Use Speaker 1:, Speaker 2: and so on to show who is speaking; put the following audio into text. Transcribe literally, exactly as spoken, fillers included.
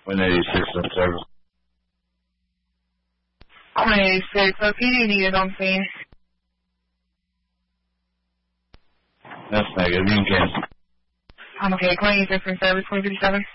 Speaker 1: one eighty-six on service.
Speaker 2: one eighty-six, so P D needed on scene.
Speaker 1: That's negative. You can cancel.
Speaker 2: I'm okay. one eighty-six from service, twenty fifty-seven.